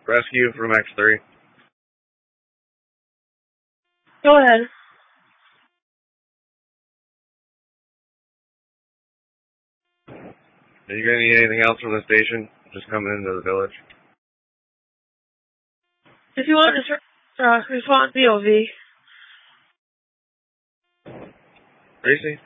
Rescue from X3. Go ahead. Are you going to need anything else from the station? Just coming into the village. If you want to respond POV. Tracy?